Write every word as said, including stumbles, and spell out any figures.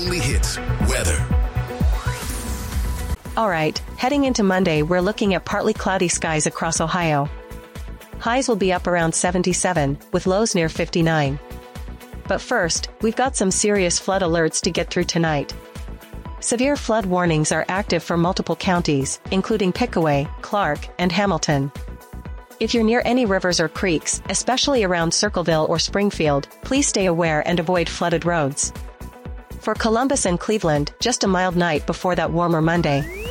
Weekly Hits weather. Alright, heading into Monday, we're looking at partly cloudy skies across Ohio. Highs will be up around seventy-seven, with lows near fifty-nine. But first, we've got some serious flood alerts to get through tonight. Severe flood warnings are active for multiple counties, including Pickaway, Clark, and Hamilton. If you're near any rivers or creeks, especially around Circleville or Springfield, please stay aware and avoid flooded roads. For Columbus and Cleveland, just a mild night before that warmer Monday.